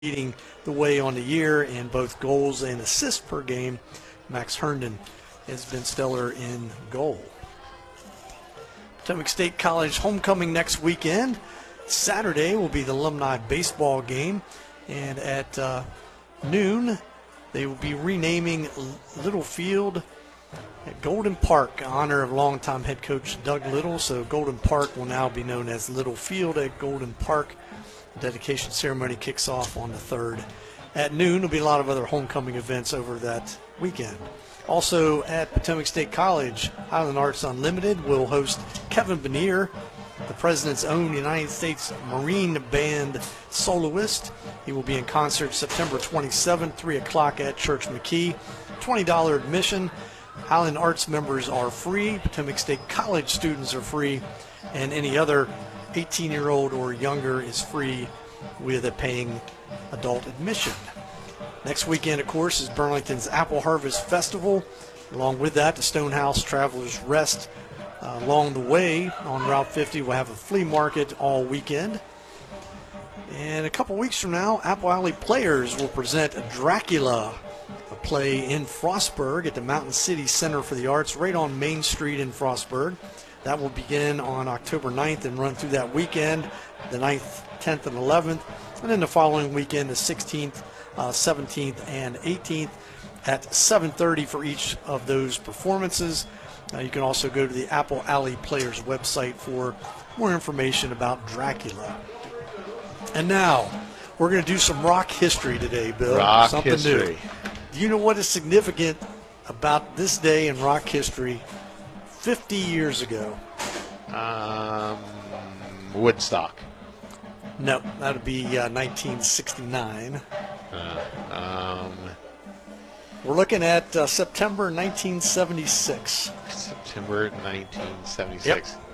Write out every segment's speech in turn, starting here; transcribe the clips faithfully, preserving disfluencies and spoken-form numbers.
leading the way on the year in both goals and assists per game. Max Herndon has been stellar in goal. Potomac State College homecoming next weekend. Saturday will be the alumni baseball game, and at uh, noon they will be renaming Little Field at Golden Park in honor of longtime head coach Doug Little. So Golden Park will now be known as Little Field at Golden Park. The dedication ceremony kicks off on the third at noon. There'll be a lot of other homecoming events over that weekend. Also at Potomac State College, Highland Arts Unlimited will host Kevin Benier, the president's own United States Marine Band soloist. He will be in concert September twenty-seventh, three o'clock at Church McKee. twenty dollars admission. Highland Arts members are free. Potomac State College students are free. And any other eighteen-year-old or younger is free with a paying adult admission. Next weekend, of course, is Burlington's Apple Harvest Festival. Along with that, the Stonehouse Travelers Rest. Uh, along the way on Route fifty, we'll have a flea market all weekend. And a couple weeks from now, Apple Alley Players will present Dracula, a play in Frostburg at the Mountain City Center for the Arts, right on Main Street in Frostburg. That will begin on October ninth and run through that weekend, the ninth, tenth, and eleventh. And then the following weekend, the sixteenth, uh, seventeenth, and eighteenth at seven thirty for each of those performances. Uh, you can also go to the Apple Alley Players website for more information about Dracula. And now, we're going to do some rock history today, Bill. Rock Something history. new. Do you know what is significant about this day in rock history fifty years ago? Um, Woodstock. No, that would be uh, nineteen sixty-nine. Uh, um, We're looking at uh, September nineteen seventy-six. September nineteen seventy-six. Yep.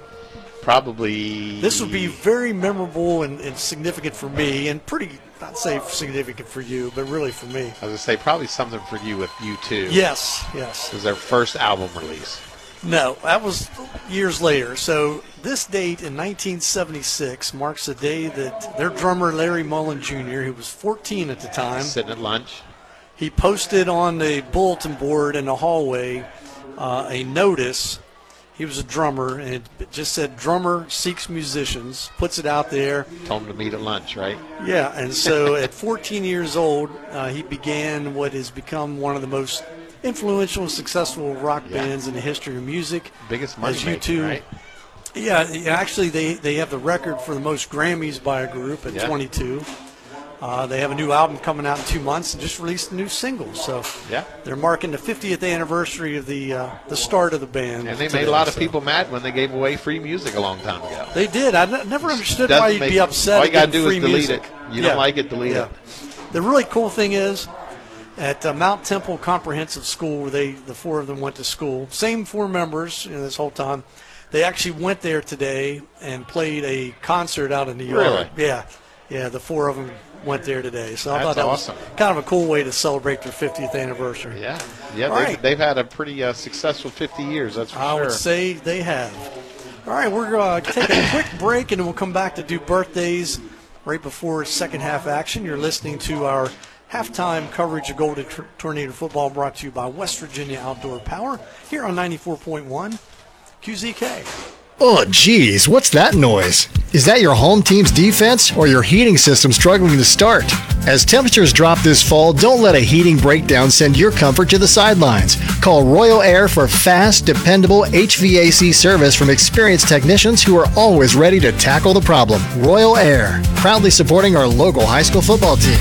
Probably. This would be very memorable and, and significant for me, and pretty, not say significant for you, but really for me. I was going to say probably something for you with U two. Yes, yes. It was their first album release. No, that was years later. So this date in nineteen seventy-six marks the day that their drummer Larry Mullen Junior, who was fourteen at the time, sitting at lunch, he posted on the bulletin board in the hallway uh, a notice. He was a drummer, and it just said, "Drummer seeks musicians," puts it out there. Told him to meet at lunch, right? Yeah, and so at fourteen years old, uh, he began what has become one of the most influential and successful rock yeah. bands in the history of music. Biggest money U two, right? Yeah, actually, they, they have the record for the most Grammys by a group at yeah. twenty-two. Uh, they have a new album coming out in two months and just released a new single. So yeah. they're marking the fiftieth anniversary of the uh, the start of the band. And they today, made a lot of so. people mad when they gave away free music a long time ago. They did. I n- never understood Doesn't why you'd make, be upset. All you got to getting do free is delete music. it. You yeah. don't like it, delete yeah. it. The really cool thing is, at uh, Mount Temple Comprehensive School, where they the four of them went to school, same four members you know, this whole time, they actually went there today and played a concert out in the yard. Really? Yeah, yeah. The four of them went there today. So I That's thought that awesome. was kind of a cool way to celebrate their fiftieth anniversary. Yeah, yeah. They've, right. they've had a pretty uh, successful fifty years. That's for I sure. would say they have. All right, we're going to take a quick break, and then we'll come back to do birthdays right before second half action. You're listening to our halftime coverage of Golden Tornado football, brought to you by West Virginia Outdoor Power here on ninety-four point one Q Z K. Oh, geez, what's that noise? Is that your home team's defense or your heating system struggling to start? As temperatures drop this fall, don't let a heating breakdown send your comfort to the sidelines. Call Royal Air for fast, dependable H V A C service from experienced technicians who are always ready to tackle the problem. Royal Air, proudly supporting our local high school football team.